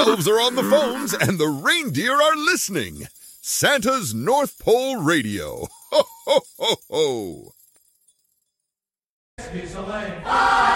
elves are on the phones and the reindeer are listening. Santa's North Pole Radio. Ho, ho, ho, ho. He's a lame.